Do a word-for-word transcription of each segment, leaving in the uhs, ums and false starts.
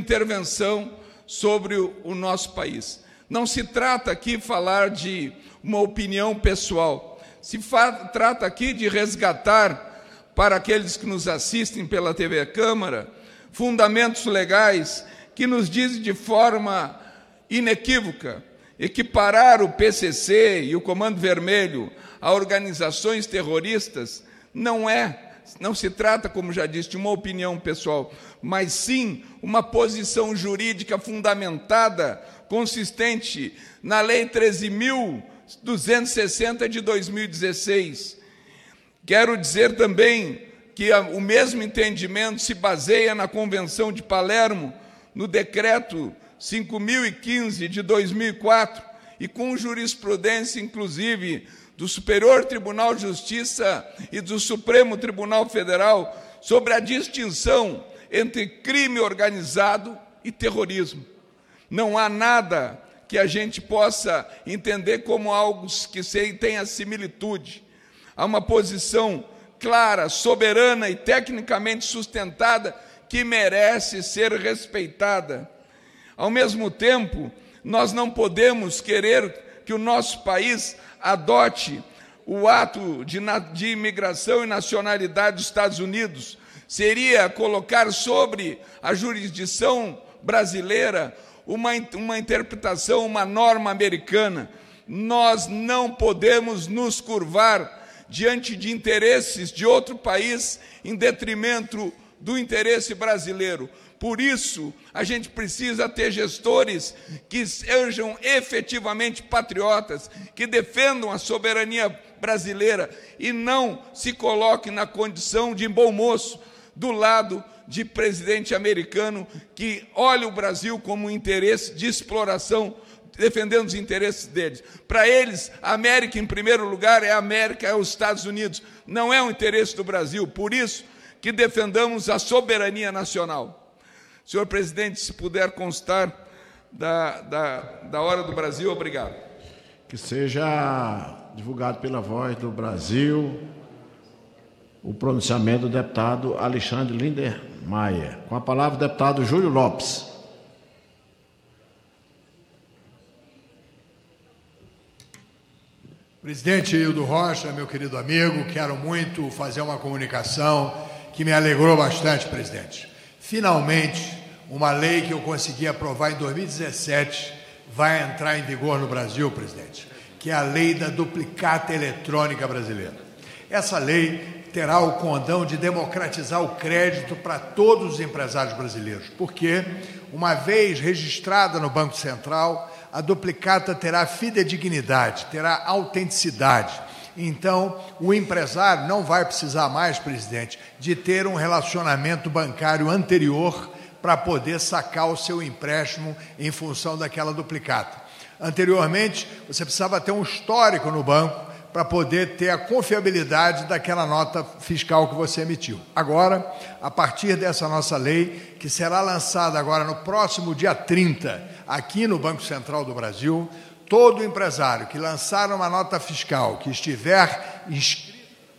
intervenção sobre o, o nosso país. Não se trata aqui de falar de uma opinião pessoal, se trata aqui de resgatar para aqueles que nos assistem pela T V Câmara fundamentos legais que nos dizem de forma inequívoca: equiparar o P C C e o Comando Vermelho a organizações terroristas não é, não se trata, como já disse, de uma opinião pessoal, mas sim uma posição jurídica fundamentada, consistente na Lei treze mil duzentos e sessenta de dois mil e dezesseis. Quero dizer também que o mesmo entendimento se baseia na Convenção de Palermo, no Decreto cinco mil e quinze de dois mil e quatro, e com jurisprudência, inclusive, do Superior Tribunal de Justiça e do Supremo Tribunal Federal sobre a distinção entre crime organizado e terrorismo. Não há nada que a gente possa entender como algo que tenha similitude. Há uma posição clara, soberana e tecnicamente sustentada que merece ser respeitada. Ao mesmo tempo, nós não podemos querer que o nosso país adote o ato de, de imigração e nacionalidade dos Estados Unidos. Seria colocar sobre a jurisdição brasileira uma, uma interpretação, uma norma americana. Nós não podemos nos curvar diante de interesses de outro país em detrimento do interesse brasileiro. Por isso, a gente precisa ter gestores que sejam efetivamente patriotas, que defendam a soberania brasileira e não se coloquem na condição de bom moço do lado de presidente americano que olha o Brasil como um interesse de exploração, defendendo os interesses deles. Para eles, a América, em primeiro lugar, é a América, é os Estados Unidos, não é o interesse do Brasil. Por isso que defendamos a soberania nacional. Senhor presidente, se puder constar da, da, da hora do Brasil, obrigado. Que seja divulgado pela Voz do Brasil o pronunciamento do deputado Alexandre Lindenmayer. Com a palavra, o deputado Júlio Lopes. Presidente Hildo Rocha, meu querido amigo, quero muito fazer uma comunicação que me alegrou bastante, presidente. Finalmente, uma lei que eu consegui aprovar em dois mil e dezessete vai entrar em vigor no Brasil, presidente, que é a lei da duplicata eletrônica brasileira. Essa lei terá o condão de democratizar o crédito para todos os empresários brasileiros, porque, uma vez registrada no Banco Central, a duplicata terá fidedignidade, terá autenticidade. Então, o empresário não vai precisar mais, presidente, de ter um relacionamento bancário anterior para poder sacar o seu empréstimo em função daquela duplicata. Anteriormente, você precisava ter um histórico no banco para poder ter a confiabilidade daquela nota fiscal que você emitiu. Agora, a partir dessa nossa lei, que será lançada agora no próximo dia trinta, aqui no Banco Central do Brasil, todo empresário que lançar uma nota fiscal que estiver inscrita,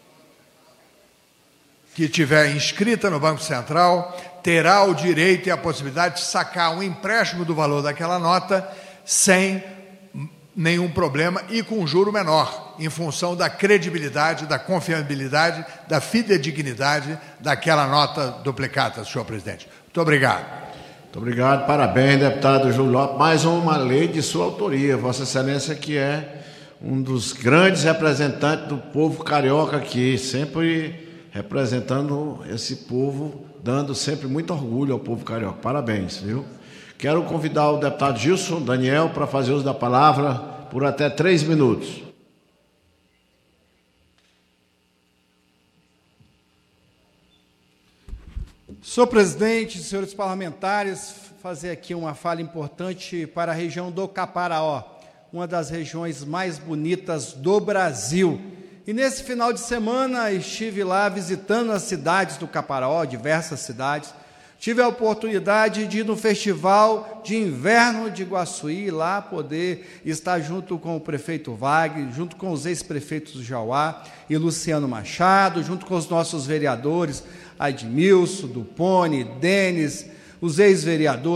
que estiver inscrita no Banco Central, terá o direito e a possibilidade de sacar um empréstimo do valor daquela nota sem nenhum problema e com juro menor, em função da credibilidade, da confiabilidade, da fidedignidade daquela nota duplicata, senhor presidente. Muito obrigado. Muito obrigado, parabéns, deputado Júlio Lopes. Mais uma lei de sua autoria, Vossa Excelência, que é um dos grandes representantes do povo carioca aqui, sempre representando esse povo, dando sempre muito orgulho ao povo carioca. Parabéns, viu? Quero convidar o deputado Gilson Daniel para fazer uso da palavra por até três minutos. Senhor presidente, senhores parlamentares, fazer aqui uma fala importante para a região do Caparaó, uma das regiões mais bonitas do Brasil. E nesse final de semana estive lá visitando as cidades do Caparaó, diversas cidades. Tive a oportunidade de ir no Festival de Inverno de Iguaçuí, lá poder estar junto com o prefeito Wagner, junto com os ex-prefeitos do Jauá e Luciano Machado, junto com os nossos vereadores, Admilson, Dupone, Denis, os ex-vereadores,